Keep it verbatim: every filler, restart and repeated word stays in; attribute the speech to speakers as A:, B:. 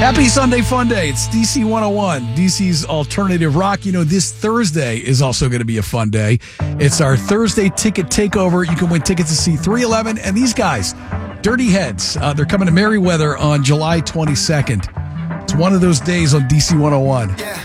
A: Happy Sunday Fun Day. It's D C one oh one, D C's alternative rock. You know, this Thursday is also going to be a fun day. It's our Thursday ticket takeover. You can win tickets to see three eleven and these guys, Dirty Heads. Uh, they're coming to Merriweather on July twenty-second. It's one of those days on D C one oh one.
B: Yeah.